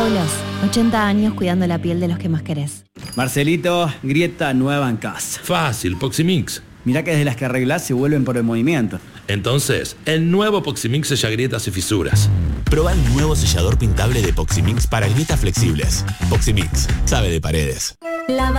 Ecoglós, 80 años cuidando la piel de los que más querés. Marcelito, grieta nueva en casa. Fácil, Poximix. Mirá que desde las que arreglás se vuelven por el movimiento. Entonces, el nuevo Poximix sella grietas y fisuras. Proba el nuevo sellador pintable de Poximix para grietas flexibles. Poximix, sabe de paredes.